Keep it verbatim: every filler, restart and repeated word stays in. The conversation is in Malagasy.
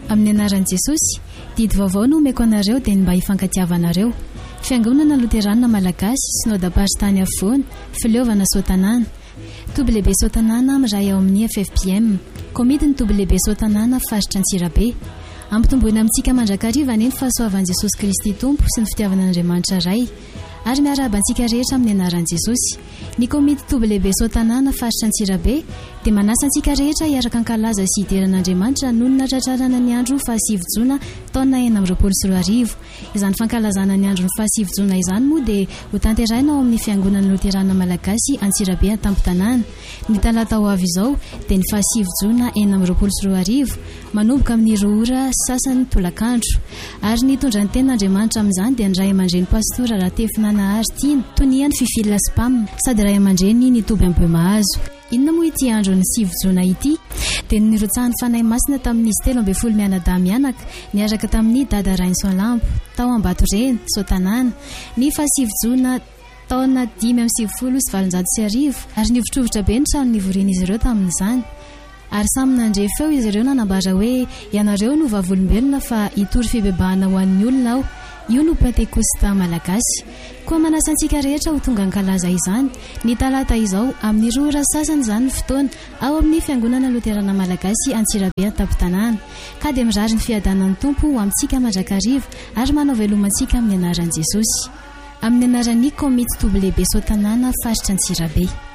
Amin'ny anaran'i Jesosy, didy vaovao no omeko anareo dia mba hifankatiavanareo. Fiangonana Loterana Malagasy, Synode Amparitrany Afovoany, Fileovana Soatanana. W B Soatanana miray ao amin'ny F F P M. Komidiny W B Soatanana faritra Antsirabe. Ampitomboina amintsika mandrakariva ny fahasoavan'i Jesosy Kristy Tompo sy ny fitiavan'Andriamanitra Ray. Ary miarahaba antsika rehetra amin'ny anaran'i Jesosy. Ny komity W B Soatanana faritra Antsirabe dia manasa antsika rehetra hiaraka ankalaza sy hideran'Andriamanitra noho ny tratrarana ny andro fahasivy jona taona enina amby roapolo sy roa arivo. Izany fankalazana ny andro ny fahasivy jona izany moa dia ho tanteraina ao amin'ny Fiangonana Loterana Malagasy Antsirabe Antampotanana. Ny talata ho avy izao dia ny fahasivy jona enina amby roapolo sy roa arivo manomboka amin'ny roa ora sasany tolakandro. Ary ny tondra ny ten'Andriamanitra amin'izany dia ny ray aman-dreny pastora Ratefina Naharitiana Toniany Fifila Spam sady ray aman-dreny Nitoby Ambemahazo. Inona moa ity andro ny sivy jona ity? Dia nirotsahan'ny fanahy masina tamin'izy telo ambin'ny folo mianadahy mianaka niaraka tamin'ny dada Rainsoalampo tao Ambatoreny Soatanana ny fahasivy jona taona dimy amby sivifolo sy valonjato sy arivo ary nivotrovotra be ny trano nivorian'izy ireo tamin'izany. Ary samy nandre feo izy ireo nanambara hoe ianareo no vavolombelona fa hitory fibebahana ho an'ny olona aho. Io no Pentekosta Malagasy. Koa manasa antsika rehetra ho tonga ankalaza izany. Ny talata izao amin'ny roa ora sasany izany ny fotoana ao amin'ny Fiangonana Loterana Malagasy Antsirabe Antampotanana. Ka dia mirary ny fiadanan'ny Tompo ho amintsika mandrakariva ary manao velomantsika amin'ny anaran'i Jesosy. Amin'ny anaran'ny komity W B Soatanana faritra Antsirabe.